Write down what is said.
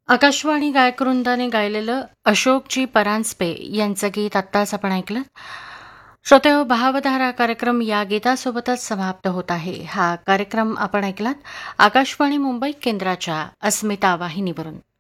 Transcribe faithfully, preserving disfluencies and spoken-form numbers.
आकाशवाणी गायकवृंदाने गायलेलं अशोकजी परांजपे यांचं गीत आत्ताच आपण ऐकलं. श्रोतेहो, भावधारा कार्यक्रम या गीतासोबतच समाप्त होत आहे. हा कार्यक्रम आपण ऐकलात आकाशवाणी मुंबई केंद्राच्या अस्मिता वाहिनीवरून.